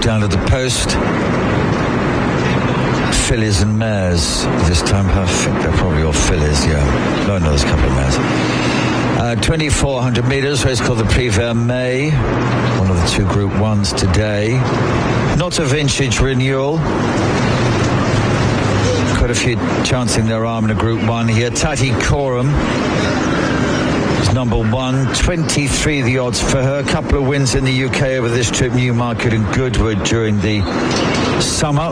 down to the post. Fillies and mares this time. I think they're probably all fillies, yeah. No, there's a couple of mares. 2,400 metres, race called the Prix Vermeil, one of the two Group 1s today. Not a vintage renewal. Quite a few chancing their arm in a Group 1 here. Tati Coram is number 1, 23 the odds for her. A couple of wins in the UK over this trip, Newmarket and Goodwood during the summer.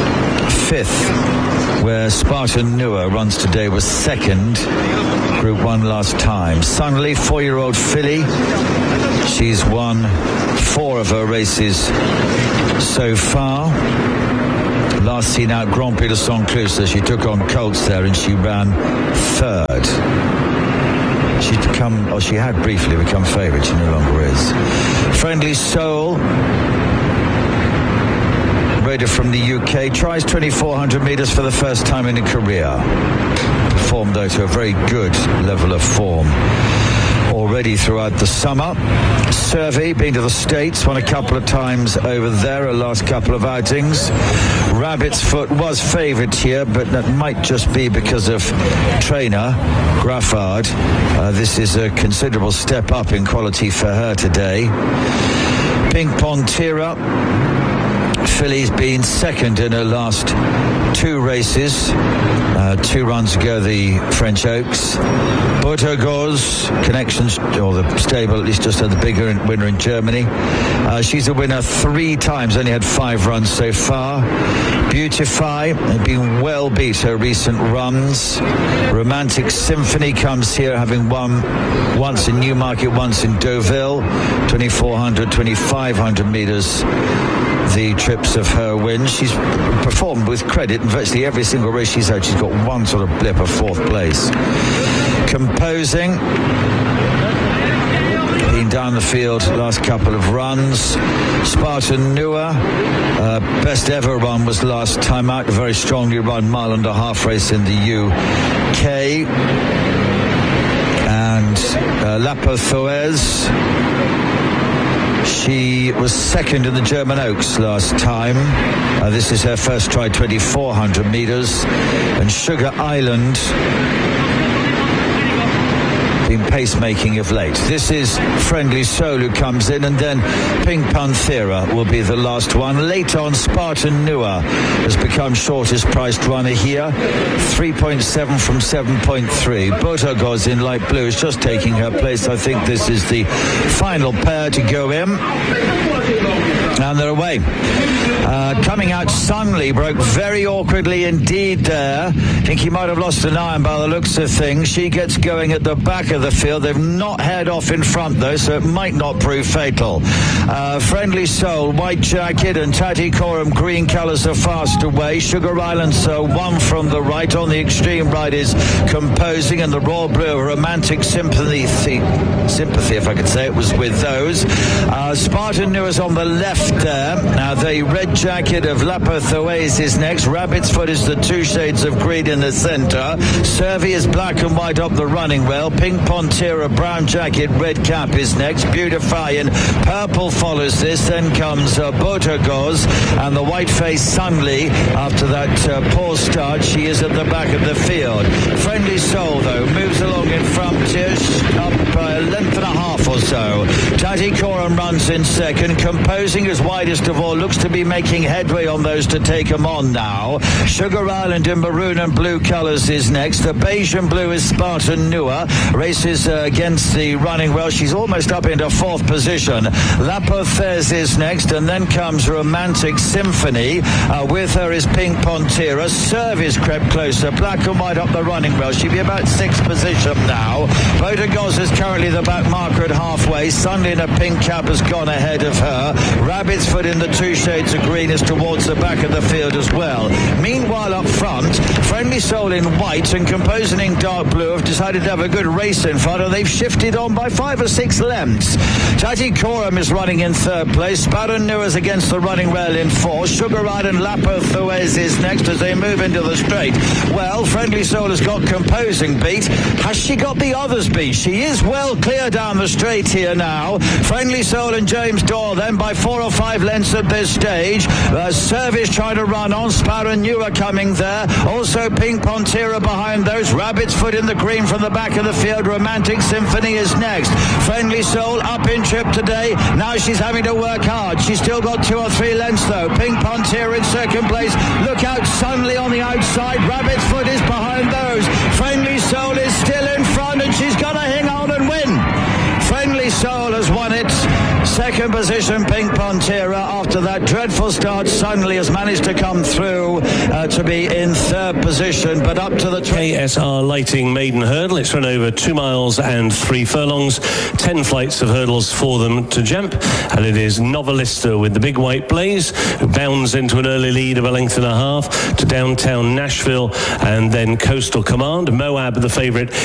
5th, where Spartan Nua runs today, was 2nd, Group 1 last time. Sunley, 4-year-old filly. She's won 4 of her races so far. Last seen out Grand Prix de Saint-Cloud, she took on colts there and she ran 3rd. She had briefly become favourite, she no longer is. Friendly Soul, raider from the UK, tries 2,400 metres for the first time in her career. Performed though to a very good level of form already throughout the summer. Survey, been to the States, won a couple of times over there, her last couple of outings. Rabbit's Foot was favourite here, but that might just be because of trainer Graffard. This is a considerable step up in quality for her today. Pink Pontera, filly's been 2nd in her last 2 races. 2 runs ago, the French Oaks. Buttergoz Connections, or the stable at least, just had the bigger winner in Germany. She's a winner 3 times, only had 5 runs so far. Beautify had been well beat her recent runs. Romantic Symphony comes here having won once in Newmarket, once in Deauville. 2,400, 2,500 metres. The trips of her wins. She's performed with credit in virtually every single race she's had. She's got one sort of blip of 4th place. Composing, been down the field last couple of runs. Spartan Nua, best ever run was last time out, a very strongly run 1.5 mile race in the UK. And Lapo Thoes, she was 2nd in the German Oaks last time. This is her first try, 2,400 metres. And Sugar Island, been pacemaking of late. This is Friendly Soul who comes in, and then Pink Panthera will be the last one. Late on, Spartan Nua has become shortest priced runner here, 3.7 from 7.3. Buttergoz in light blue is just taking her place. I think this is the final pair to go in, and they're away. Coming out, Sunley broke very awkwardly indeed there. I think he might have lost an iron by the looks of things. She gets going at the back of the field. They've not head off in front though, so it might not prove fatal. Friendly Soul, white jacket, and Tati Coram, green colours are fast away. Sugar Island, so 1 from the right. On the extreme right is Composing, and the royal blue, Romantic Sympathy, if I could say it, was with those. Spartan Nua's on the left there. Now the red jacket of Lapo Thoes is next. Rabbit's Foot is the 2 shades of green in the centre. Survey is black and white up the running rail. Pink Pontera, brown jacket, red cap is next. Beautify in purple follows this. Then comes Buttergoz and the white-faced Sunley. After that poor start, she is at the back of the field. Friendly Soul, though, moves along in front, up by a length and a half or so. Tati Coram runs in 2nd. Composing is widest of all, looks to be making headway on those to take them on now. Sugar Island in maroon and blue colours is next. The beige and blue is Spartan Nua. Races against the running well. She's almost up into 4th position. Lapo Thoes is next, and then comes Romantic Symphony. With her is Pink Pontera. Service crept closer, black and white up the running well. She'll be about 6th position now. Buttergoz is currently the back marker at halfway. Sunday in a pink cap has gone ahead of her. Rabbit's Foot in the 2 shades of green is towards the back of the field as well. Meanwhile, up front, Friendly Friendly Soul in white and Composing in dark blue have decided to have a good race in front, and they've shifted on by 5 or 6 lengths. Tati Coram is running in third place. Spartan Nua's against the running rail in 4. Sugar Ride and Lapo Thuez is next as they move into the straight. Well, Friendly Soul has got Composing beat. Has she got the others beat? She is well clear down the straight here now. Friendly Soul and James Doyle then by 4 or 5 lengths at this stage. Service trying to run on. Spartan Nua coming there. Also Pink Pontera behind those. Rabbit's Foot in the green from the back of the field. Romantic Symphony is next. Friendly Soul up in trip today. Now she's having to work hard. She's still got 2 or 3 lengths though. Pink Pontera in second place. Look out, Sunley on the outside. Rabbit's Foot is behind those. Friendly Soul is still in front and she's going to hang on and win. Friendly Soul has won it. Second position, Pink Pontera. After that dreadful start, Sunley has managed to come through to be in third position, but up to the... KSR Lighting Maiden Hurdle. It's run over 2 miles and 3 furlongs. 10 flights of hurdles for them to jump. And it is Novelista with the big white blaze, who bounds into an early lead of a length and a half to Downtown Nashville, and then Coastal Command. Moab, the favourite,